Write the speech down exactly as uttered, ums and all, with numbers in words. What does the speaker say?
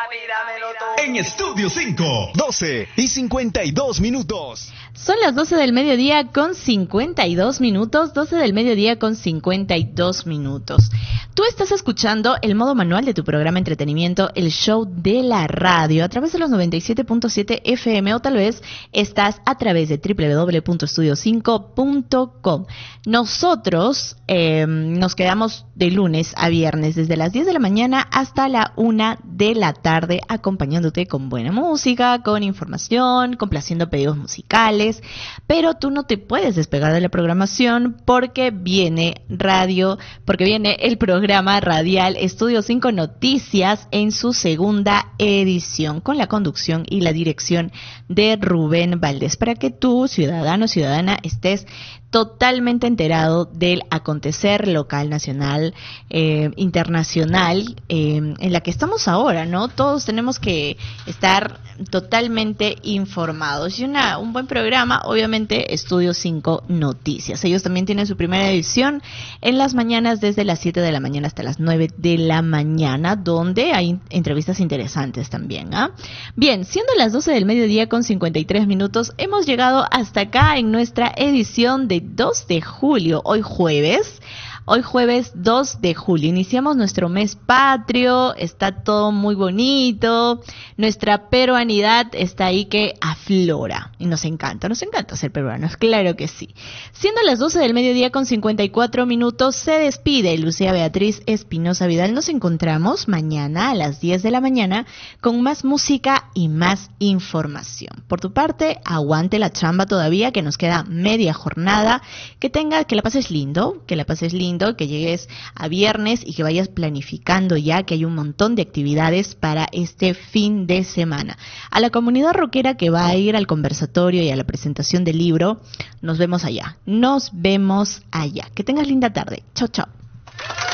En Estudio cinco, doce y cincuenta y dos minutos. Son las doce del mediodía con cincuenta y dos minutos, doce del mediodía con cincuenta y dos minutos. Tú estás escuchando el modo manual de tu programa Entretenimiento, el show de la radio, a través de los noventa y siete punto siete F M, o tal vez estás a través de doble u doble u doble u punto estudio cinco punto com. Nosotros eh, nos quedamos de lunes a viernes, desde las diez de la mañana hasta la una de la tarde, acompañándote con buena música, con información, complaciendo pedidos musicales, pero tú no te puedes despegar de la programación porque viene radio, porque viene el programa radial Estudio cinco Noticias en su segunda edición, con la conducción y la dirección de Rubén Valdés, para que tú, ciudadano o ciudadana, estés totalmente enterado del acontecer local, nacional, eh, internacional, eh, en la que estamos ahora, ¿no? Todos tenemos que estar totalmente informados. Y una, un buen programa, obviamente, Estudio cinco Noticias. Ellos también tienen su primera edición en las mañanas, desde las siete de la mañana hasta las nueve de la mañana, donde hay entrevistas interesantes también, ¿ah? Bien, siendo las doce del mediodía con cincuenta y tres minutos, hemos llegado hasta acá en nuestra edición de dos de julio, hoy jueves. Hoy jueves dos de julio, iniciamos nuestro mes patrio, está todo muy bonito, nuestra peruanidad está ahí que aflora y nos encanta, nos encanta ser peruanos, claro que sí. Siendo las doce del mediodía con cincuenta y cuatro minutos, se despide Lucía Beatriz Espinosa Vidal. Nos encontramos mañana a las diez de la mañana con más música y más información. Por tu parte, aguante la chamba todavía, que nos queda media jornada, que tenga, que la pases lindo, que la pases lindo, que llegues a viernes y que vayas planificando ya, que hay un montón de actividades para este fin de semana. A la comunidad rockera que va a ir al conversatorio y a la presentación del libro, nos vemos allá, nos vemos allá. Que tengas linda tarde. Chao, chao.